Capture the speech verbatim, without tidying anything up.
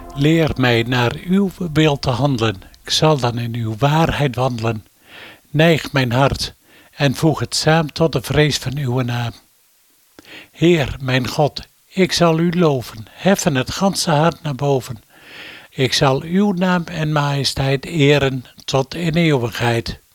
Leer mij naar uw wil te handelen, ik zal dan in uw waarheid wandelen. Neig mijn hart en voeg het saam tot de vrees van uw naam. Heer, mijn God, ik zal u loven, heffen het ganse hart naar boven. Ik zal uw naam en majesteit eren tot in eeuwigheid.